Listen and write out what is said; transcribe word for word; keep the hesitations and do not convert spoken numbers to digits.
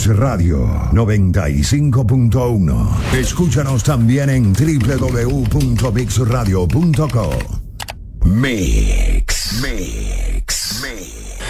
Radio noventa y cinco punto uno. Escúchanos también en doble u doble u doble u punto mix radio punto co. Mix, Mix, Mix.